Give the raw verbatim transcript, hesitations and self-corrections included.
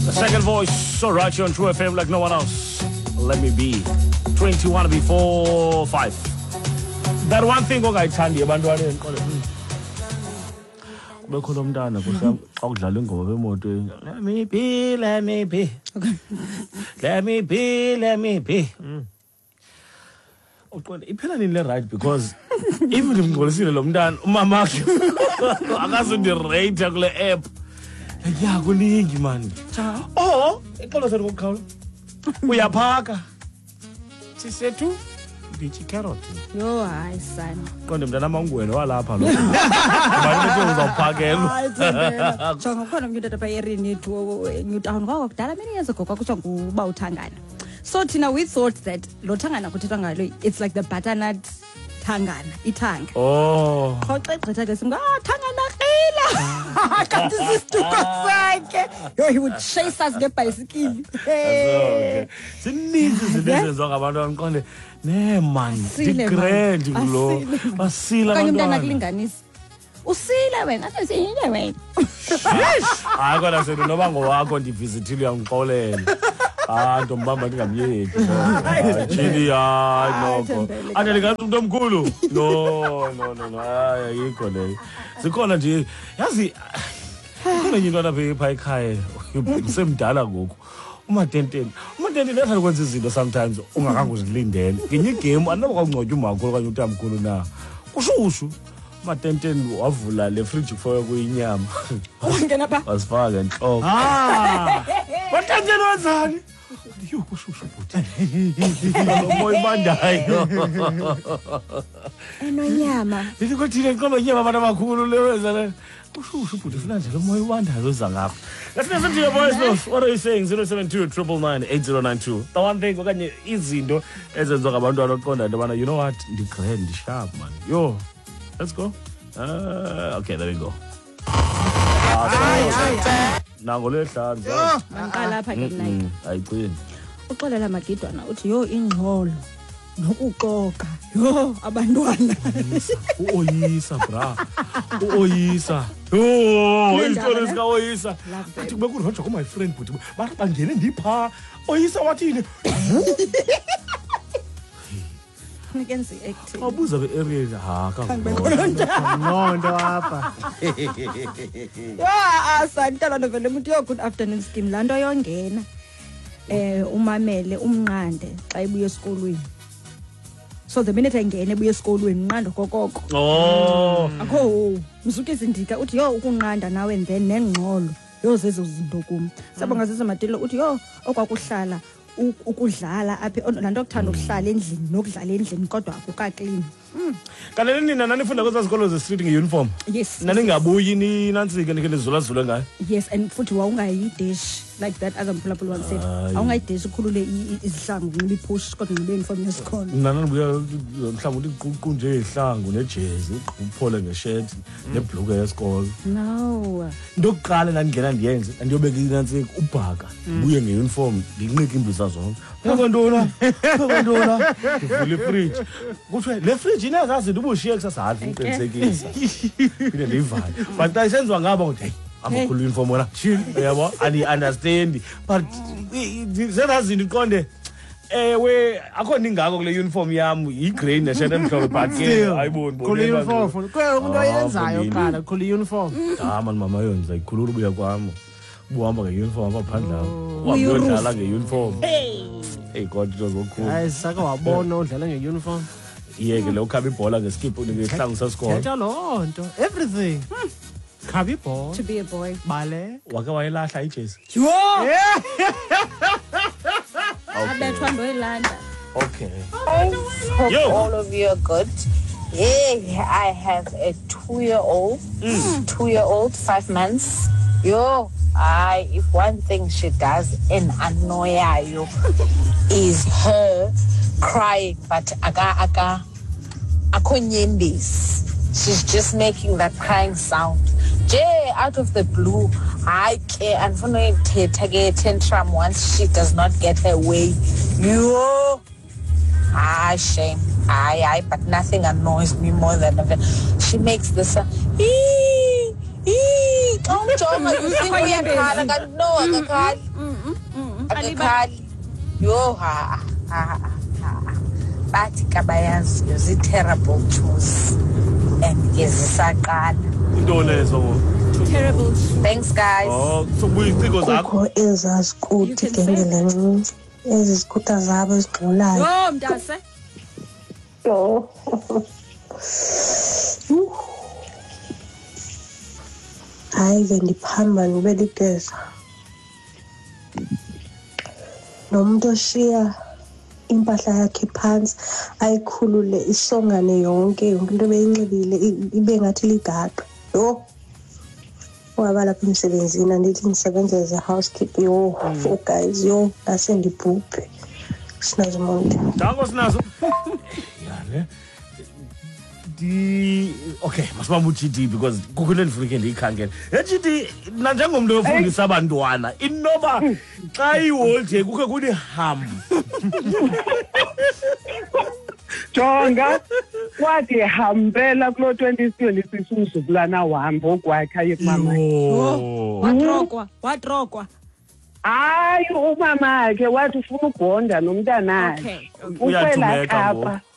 The second voice, so right here on True F M like no one else. Let me be. twenty-one before five. That one thing ongayithandi ebantwaneni qole. Bekho lo mntana kusam awudlala ingoma bemoto. Let me be, let me be. Let me be, let me be. Uqonde iphela nini le right because even if ngolesile lo mntana umama wakhe akazundi rate kule app. Yeah, kuningi man. Oh, ixolo sethu ngokukhawula. Uyaphaka. Sisethu ndithi carrot. Yo hayi son. Qonde mntana mangwena walapha lo. Kubaleke uzawuphakelwa. Hayi sendela. Jonga khona umuntu lapha erini to Newtown kwakho kudala many years ago kwakusho nguba uthangana. So Tina, we thought that lo thangana kuthethwa ngalo it's like the butternut thangana, ithanga. Oh. Xoxa igqitha ke simga ah thangana qila. Kanti sisituko sakhe. Yo, he would chase us ngebicycle. Okay. Sininzi izinto ezenziwa ngabantu anqonde ne man digrand lo. Basila Kanye umntana abantwana. kulinganisa. Usile wena, athi siyile wena. Hayi kodwa sethu noba ngowakho ndivisithile uyangixolela. Ah, ntombamba ndingamyeki. Chili hayi noko. Ande lingathi umuntu omkhulu. No, no, no, no. Hayi ayikho leyo. Sikhona nje yazi khona into lapha epha ekhaya. Usemdala ngoku. Umatenteni. Umatenteni uyathanda ukwenza izinto sometimes ungakanga uzilindele. Ngenye game anoba kwangcotya umakho okanye utamkhulu na. Kushushu. Umatenteni wavula le fridge for kuyinyama. Ungena pha. Wasifaka enhloko. Ah! Umatenteni wazani? Yo kushushu futhi. Moya bandayo. Enonyama. Lithi kwathile nqoba inyama abantu abakhulu lewenza le. Kushushu futhi funa nje lo moya bandayo oza ngapha. Let's listen to your voice note. What are you saying? zero seven two nine nine eight zero nine two. The one thing okanye izinto ezenziwa ngabantu abaqonda into bana you know what? Ndigrand ndisharp man. Yo. Let's go. Uh, okay, there we go. Nango lehlanu. Manqala apha ke nayi. Ayiqini. Uxolela Magidwana uthi yo ingxolo nokuxoka. Yo abantwana. Uoyisa bra. Uoyisa. Yo, istory sika Oyisa. Athi kube kurojo ko my friend but bathi bangene ndipha. Oyisa wathini? Ngikenza iacting. Abuza be area ha ka. No nto apha. Yeah, asantala novele umuntu yo good afternoon scheme lanto yongena. Eh umamele umnqande xa ibuye esikolweni. So the minute engene ebuye esikolweni unqando kokoko. Oh. Akho mzuke izindika uthi yo ukunqanda nawe then nengxolo yo zezo zinto kum. Sabonga zesematilo uthi yo okwakuhlala ukudlala apha lanto okuthanda ukuhlala endlini nokudlala endlini kodwa akuka clean. Kanene nina nanifunda kweza zikolo ze street nge uniform. Yes. Naningabuyi ni nantsike nikhe nizula zula ngayo. Yes, and futhi wawungayi dish like that as umphulaphula one said. Awungayi dish ukhulule izihlangu ngibe push kodwa ngibe uniform yesikolo. Nana nibuya mhlawumbe uqhuqhu nje izihlangu nejezi uqhuphole ngeshirt nebhluke yesikolo. No. Ndokuqala nangena ndiyenze andiyobeka inantsike ubhaka ubuye nge uniform ndinqika imbiza zonke. Pheko ntona? Pheko ntona? Uvule fridge. Kuthiwe le fridge inazazi ubushiye kusasathi uqinisekisa. Ine ndivale. But xa isenziwa ngaba ukuthi hey abakhulu uniform wona. Yabo ani understand but zezazi ndiqonde ewe akho ningako kule uniform yami igrey neshade emhlophe but ke ayiboni bona. Kule uniform. Kwe umuntu oyenzayo qala kule uniform. Ah man mama yonza ikhulula ubuya kwami. Buhamba nge uniform aphandla. Uyodlala nge uniform. Hey God it was so cool. Hayi saka wabona udlala nge uniform. Yeke lo khaba ibhola ngesikip ngehlangu sasikolo. Thetha lo nto everything. Khaba ibhola. To be a boy. Bale. Wake wayelahla ijezi. Yo. Okay. Abethwa ndoyilanda. Okay. I hope Yo. all of you are good. Yeah, I have a two-year-old, mm. two-year-old, five months. Yo, I if one thing she does in annoy you is her crying, but aga aga akonyendis. She's just making that crying sound. Jay, out of the blue, I care. Unfortunately, take a tantrum once she does not get her way. Yo, ah, shame. Aye, aye, but nothing annoys me more than that. She makes this sound. Ee, ee, xa umjonga usinga uyakhala kanti no akakhali akakhali yho ha ha ha bathi kabayaziyo zii-terrible twos and ke zisaqala into lezo Terrible. thanks guys oh sobuya iziciko zakho kukho ezazikuthi gengelencinci ezi zikuta zabo ezigxulayo Yho mntase. hayi ke ndiphamba ndibe ligeza nomuntu oshiya impahla yakhe phantsi ayikhulule isongane yonke yonke into beyinxibile ibe ngathi ligaqa yho waba lapha emsebenzini andithi ndisebenza as a housekeeper yho for guys yho ngase ndibhubhe sinazo umuntu dango sinazo yane di okay masibamba uGD because kukho into endifuna ndiyikhangela eGD nanjengomntu ofundisa abantwana inoba xa iholide kukho kuni ham jonga wathi hambela kulo twenty twenty-six umzukulwana wami okwakha yemama Oh, watrokwa, watrokwa. hayi umama ke wathi ufuna ubonda nomntanakhe Okay. ukwela Uyathumeka Kapa